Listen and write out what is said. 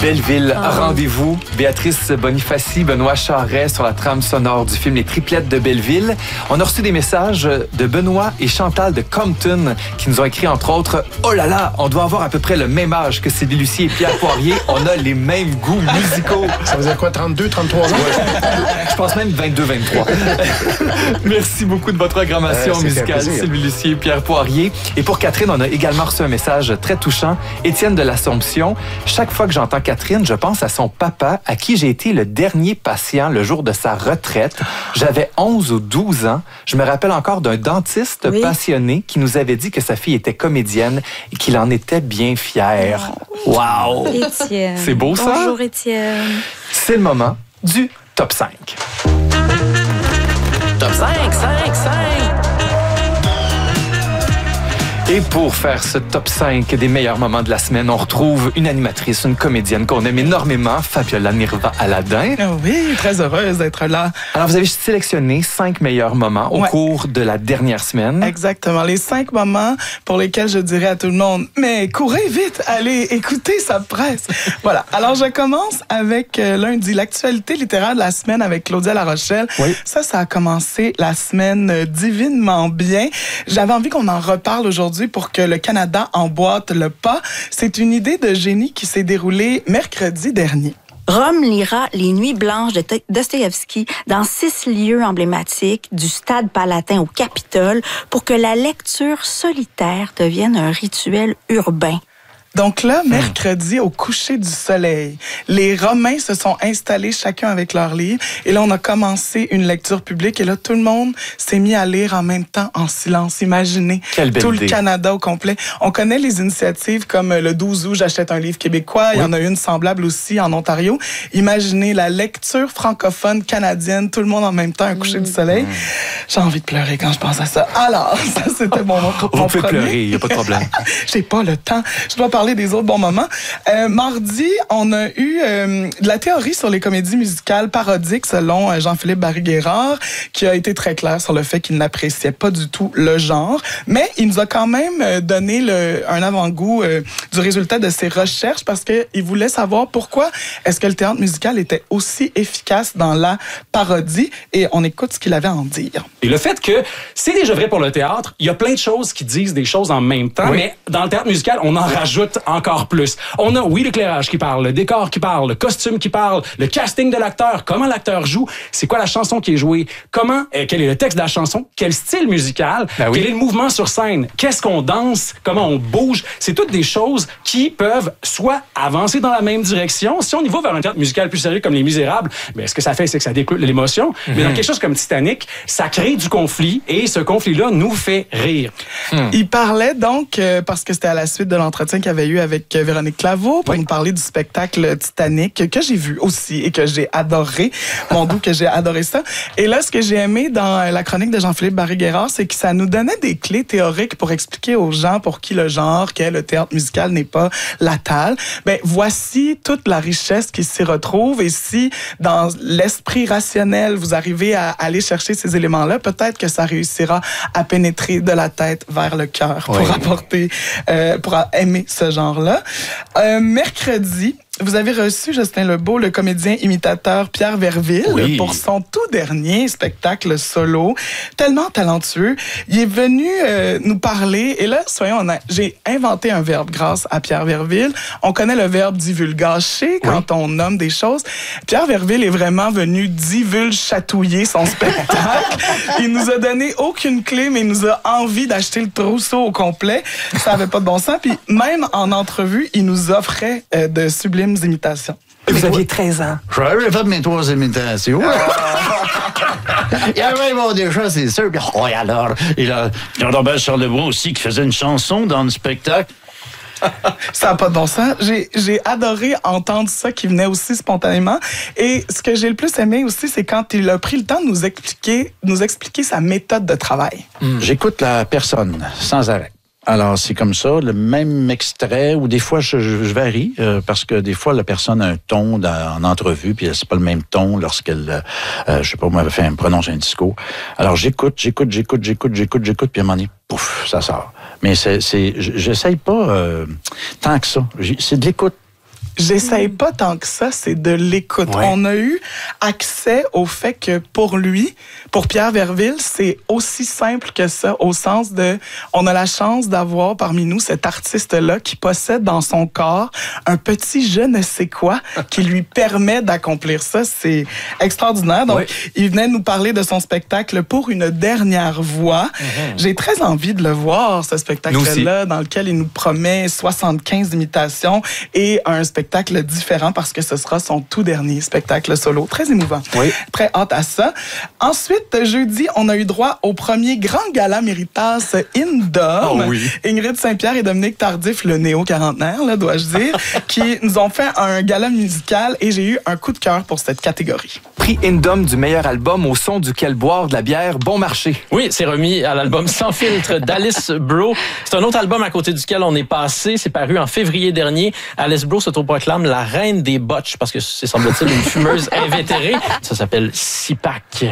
Belleville, rendez-vous. Béatrice Bonifaci, Benoît Charest sur la trame sonore du film Les Triplettes de Belleville. On a reçu des messages de Benoît et Chantal de Compton qui nous ont écrit entre autres « Oh là là, on doit avoir à peu près le même âge que Sylvie Lucier et Pierre Poirier. On a les mêmes goûts musicaux. » Ça faisait quoi, 32, 33 ans? Je pense même 22, 23. Merci beaucoup de votre programmation musicale, Sylvie Lucier et Pierre Poirier. Et pour Catherine, on a également reçu un message très touchant. Étienne de l'Assomption. Chaque fois que j'entends Catherine, je pense à son papa, à qui j'ai été le dernier patient le jour de sa retraite. J'avais 11 ou 12 ans. Je me rappelle encore d'un dentiste passionné qui nous avait dit que sa fille était comédienne et qu'il en était bien fier. Wow! Étienne. C'est beau, ça? Bonjour, Étienne. C'est le moment du top 5. Top 5, 5, 5. Et pour faire ce top 5 des meilleurs moments de la semaine, on retrouve une animatrice, une comédienne qu'on aime énormément, Fabiola Nirva-Aladin. Oui, très heureuse d'être là. Alors, vous avez sélectionné 5 meilleurs moments au cours de la dernière semaine. Exactement. Les 5 moments pour lesquels je dirais à tout le monde, mais courez vite, allez écoutez sa presse. Voilà. Alors, je commence avec lundi, l'actualité littéraire de la semaine avec Claudia La Rochelle. Oui. Ça a commencé la semaine divinement bien. J'avais envie qu'on en reparle aujourd'hui pour que le Canada emboîte le pas. C'est une idée de génie qui s'est déroulée mercredi dernier. Rome lira Les Nuits blanches de Dostoïevski dans 6 lieux emblématiques du Stade Palatin au Capitole pour que la lecture solitaire devienne un rituel urbain. Donc là, mercredi, au coucher du soleil, les Romains se sont installés chacun avec leur livre. Et là, on a commencé une lecture publique. Et là, tout le monde s'est mis à lire en même temps, en silence. Imaginez, tout le Canada au complet. On connaît les initiatives comme le 12 août, j'achète un livre québécois. Il y en a une semblable aussi en Ontario. Imaginez la lecture francophone canadienne, tout le monde en même temps, un coucher du soleil. J'ai envie de pleurer quand je pense à ça. Alors, ça, c'était mon premier. Vous pouvez pleurer, il n'y a pas de problème. J'ai pas le temps. Je dois parler des autres bons moments. Mardi, on a eu de la théorie sur les comédies musicales parodiques selon Jean-Philippe Barry-Guerrard, qui a été très clair sur le fait qu'il n'appréciait pas du tout le genre, mais il nous a quand même donné un avant-goût du résultat de ses recherches parce qu'il voulait savoir pourquoi est-ce que le théâtre musical était aussi efficace dans la parodie, et on écoute ce qu'il avait à en dire. Et le fait que c'est déjà vrai pour le théâtre, il y a plein de choses qui disent des choses en même temps, mais dans le théâtre musical, on en rajoute encore plus. On a, l'éclairage qui parle, le décor qui parle, le costume qui parle, le casting de l'acteur, comment l'acteur joue, c'est quoi la chanson qui est jouée, quel est le texte de la chanson, quel style musical, quel est le mouvement sur scène, qu'est-ce qu'on danse, comment on bouge. C'est toutes des choses qui peuvent soit avancer dans la même direction. Si on y va vers un théâtre musical plus sérieux comme Les Misérables, mais ce que ça fait, c'est que ça découle l'émotion. Mais dans quelque chose comme Titanic, ça crée du conflit et ce conflit-là nous fait rire. Il parlait donc, parce que c'était à la suite de l'entretien qu'il avait eu avec Véronique Claveau pour nous parler du spectacle Titanic que j'ai vu aussi et que j'ai adoré. Mon doux, que j'ai adoré ça. Et là, ce que j'ai aimé dans la chronique de Jean-Philippe Barry-Guerrard, c'est que ça nous donnait des clés théoriques pour expliquer aux gens pour qui le genre, qu'est le théâtre musical n'est pas la tale. Ben, voici toute la richesse qui s'y retrouve. Et si, dans l'esprit rationnel, vous arrivez à aller chercher ces éléments-là, peut-être que ça réussira à pénétrer de la tête vers le cœur pour apporter, pour aimer ce genre-là. Mercredi, vous avez reçu, Justin Lebeau, le comédien imitateur Pierre Verville pour son tout dernier spectacle solo. Tellement talentueux. Il est venu nous parler, et là, soyons honnêtes, j'ai inventé un verbe grâce à Pierre Verville. On connaît le verbe divulgacher quand on nomme des choses. Pierre Verville est vraiment venu chatouiller son spectacle. Il nous a donné aucune clé, mais il nous a envie d'acheter le trousseau au complet. Ça avait pas de bon sens. Puis même en entrevue, il nous offrait de sublimes imitations. Vous aviez 13 ans. J'avais fait mes 3 imitations. Il y avait déjà, c'est sûr. Alors, il y a Robert Charlebois aussi qui faisait une chanson dans le spectacle. Ça n'a pas de bon sens. J'ai adoré entendre ça qui venait aussi spontanément. Et ce que j'ai le plus aimé aussi, c'est quand il a pris le temps de nous expliquer sa méthode de travail. J'écoute la personne sans arrêt. Alors, c'est comme ça, le même extrait, ou des fois, je varie, parce que des fois, la personne a un ton en entrevue, puis c'est pas le même ton lorsqu'elle, je sais pas, moi, prononce un discours. Alors, j'écoute, puis à un moment donné, pouf, ça sort. Mais j'essaye pas tant que ça. C'est de l'écoute. J'essaye pas tant que ça, c'est de l'écoute. Ouais. On a eu accès au fait que pour lui, pour Pierre Verville, c'est aussi simple que ça, au sens de, on a la chance d'avoir parmi nous cet artiste-là qui possède dans son corps un petit je ne sais quoi qui lui permet d'accomplir ça. C'est extraordinaire. Donc, il venait nous parler de son spectacle Pour une dernière voix. J'ai très envie de le voir, ce spectacle-là, dans lequel il nous promet 75 imitations et un spectacle différent parce que ce sera son tout dernier spectacle solo. Très émouvant. Oui. Très hâte à ça. Ensuite, jeudi, on a eu droit au premier grand gala Méritas Indom. Oh oui. Ingrid Saint-Pierre et Dominique Tardif, le néo-quarantenaire, là, dois-je dire, qui nous ont fait un gala musical et j'ai eu un coup de cœur pour cette catégorie. Prix Indom du meilleur album au son duquel boire de la bière bon marché. Oui, c'est remis à l'album Sans filtre d'Alice Bro. C'est un autre album à côté duquel on est passé. C'est paru en février dernier. Alice Bro s'autoproclame la reine des botches parce que c'est semble-t-il une fumeuse invétérée. Ça s'appelle Six-Pack.